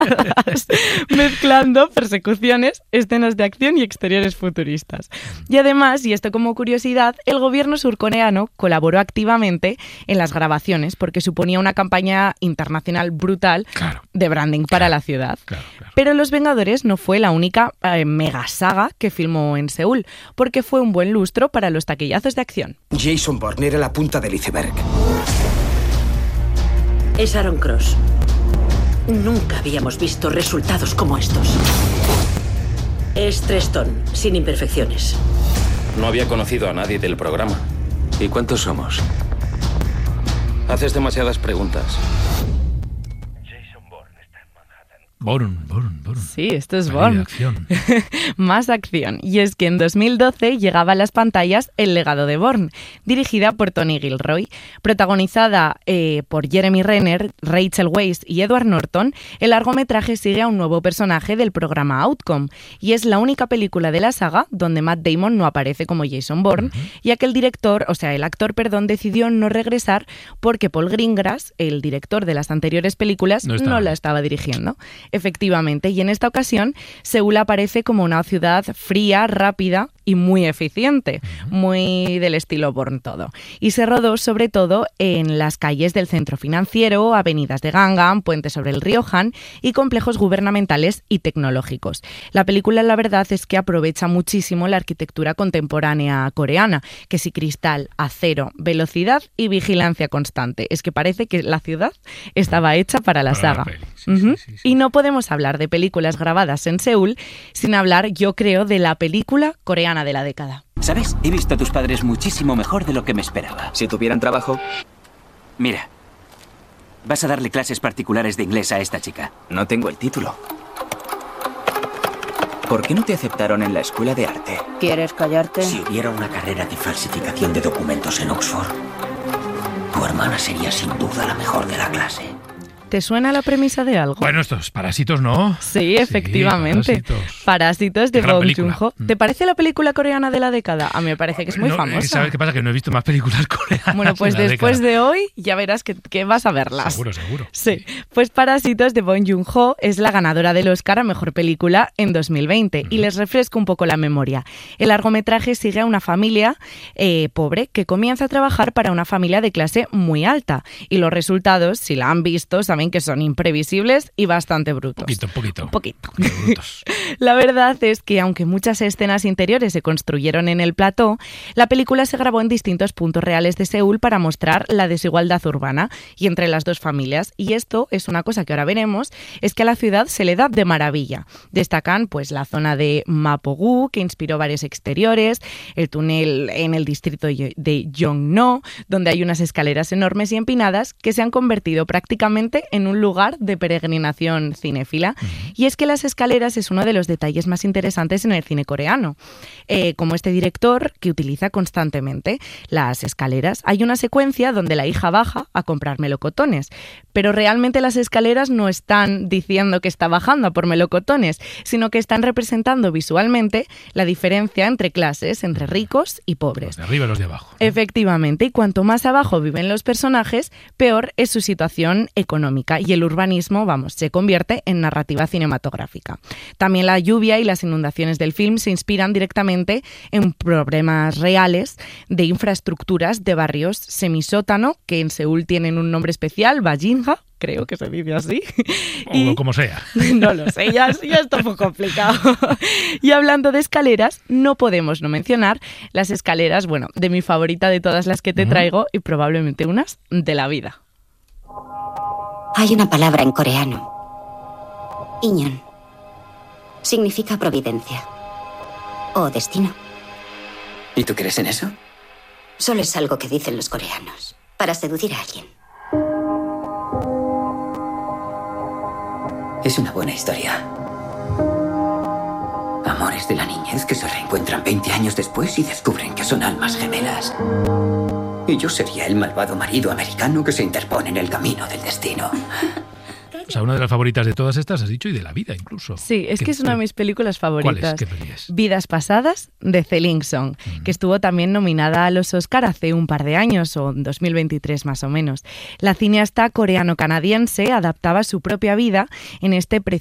mezclando persecuciones, escenas de acción y exteriores futuristas. Y además, y esto como curiosidad, el gobierno surcoreano colaboró activamente en las grabaciones porque suponía una campaña internacional brutal de branding para la ciudad. Pero Los Vengadores no fue la única mega saga que filmó en Seúl, porque fue un buen lustro para los taquillazos de acción. Jason Bourne era la punta del iceberg. Es Aaron Cross. Nunca habíamos visto resultados como estos. Es Treston, sin imperfecciones. No había conocido a nadie del programa. ¿Y cuántos somos? Haces demasiadas preguntas. Bourne. Sí, esto es Bourne. Más acción. Y es que en 2012 llegaba a las pantallas El legado de Bourne, dirigida por Tony Gilroy. Protagonizada por Jeremy Renner, Rachel Weisz y Edward Norton, el largometraje sigue a un nuevo personaje del programa Outcome, y es la única película de la saga donde Matt Damon no aparece como Jason Bourne, ya que el actor, decidió no regresar porque Paul Greengrass, el director de las anteriores películas, no la estaba dirigiendo. Efectivamente, y en esta ocasión Seúl aparece como una ciudad fría, rápida y muy eficiente, muy del estilo Bourne todo. Y se rodó sobre todo en las calles del centro financiero, avenidas de Gangnam, puentes sobre el río Han y complejos gubernamentales y tecnológicos. La película, la verdad, es que aprovecha muchísimo la arquitectura contemporánea coreana, que si cristal, acero, velocidad y vigilancia constante. Es que parece que la ciudad estaba hecha para la saga. Sí. Y no podemos hablar de películas grabadas en Seúl sin hablar, yo creo, de la película coreana de la década. ¿Sabes? He visto a tus padres muchísimo mejor de lo que me esperaba. Si tuvieran trabajo... Mira, vas a darle clases particulares de inglés a esta chica. No tengo el título. ¿Por qué no te aceptaron en la escuela de arte? ¿Quieres callarte? Si hubiera una carrera de falsificación de documentos en Oxford, tu hermana sería sin duda la mejor de la clase. ¿Te suena la premisa de algo? Bueno, estos Parásitos, ¿no? Sí, efectivamente. Parásitos de Bong Joon-ho. ¿Te parece la película coreana de la década? A mí me parece que es muy famosa. ¿Sabes qué pasa? Que no he visto más películas coreanas. Bueno, pues después de hoy ya verás que vas a verlas. Seguro. Sí. Pues Parásitos de Bong Joon-ho es la ganadora del Oscar a Mejor Película en 2020. Y les refresco un poco la memoria. El largometraje sigue a una familia pobre que comienza a trabajar para una familia de clase muy alta. Y los resultados, si la han visto, saben que son imprevisibles y bastante brutos. Un poquito. La verdad es que aunque muchas escenas interiores se construyeron en el plató, la película se grabó en distintos puntos reales de Seúl para mostrar la desigualdad urbana y entre las dos familias. Y esto es una cosa que ahora veremos, es que a la ciudad se le da de maravilla. Destacan pues la zona de Mapogu, que inspiró varios exteriores, el túnel en el distrito de Yongno, donde hay unas escaleras enormes y empinadas que se han convertido prácticamente en un lugar de peregrinación cinéfila. Y es que las escaleras es uno de los detalles más interesantes en el cine coreano. Como este director que utiliza constantemente las escaleras. Hay una secuencia donde la hija baja a comprar melocotones, pero realmente las escaleras no están diciendo que está bajando a por melocotones, sino que están representando visualmente la diferencia entre clases, entre ricos y pobres. Los de arriba y los de abajo, ¿no? Efectivamente, y cuanto más abajo viven los personajes, peor es su situación económica y el urbanismo, se convierte en narrativa cinematográfica. También la lluvia y las inundaciones del film se inspiran directamente en problemas reales de infraestructuras de barrios semisótano, que en Seúl tienen un nombre especial, Bajinga, creo que se dice así. O como sea. No lo sé, ya está un poco complicado. Y hablando de escaleras, no podemos no mencionar las escaleras, de mi favorita de todas las que te traigo y probablemente unas de la vida. Hay una palabra en coreano. Inyeon. Significa providencia. O destino. ¿Y tú crees en eso? Solo es algo que dicen los coreanos para seducir a alguien. Es una buena historia. Amores de la niñez que se reencuentran 20 años después y descubren que son almas gemelas. Y yo sería el malvado marido americano que se interpone en el camino del destino. O sea, una de las favoritas de todas estas, has dicho, y de la vida incluso. Sí, es que es una de mis películas favoritas. ¿Cuál es? ¿Qué peli es? Vidas pasadas, de Celine Song, que estuvo también nominada a los Oscar hace un par de años, o en 2023 más o menos. La cineasta coreano-canadiense adaptaba su propia vida en este